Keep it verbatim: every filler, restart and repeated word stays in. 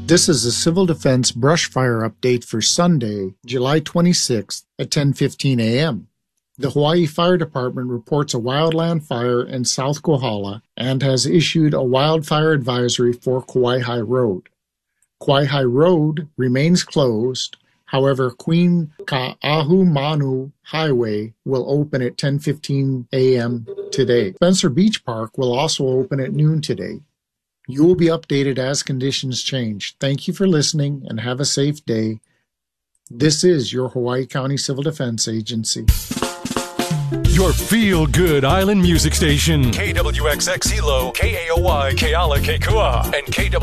This is a Civil Defense brush fire update for Sunday, July twenty-sixth at ten fifteen a.m. The Hawaii Fire Department reports a wildland fire in South Kohala and has issued a wildfire advisory for Kauai High Road. Kauai High Road remains closed. However, Queen Ka'ahumanu Highway will open at ten fifteen a.m. today. Spencer Beach Park will also open at noon today. You will be updated as conditions change. Thank you for listening and have a safe day. This is your Hawaii County Civil Defense Agency. Your feel-good island music station. K W X X Hilo, K A O Y, Keala, Kekua, and K W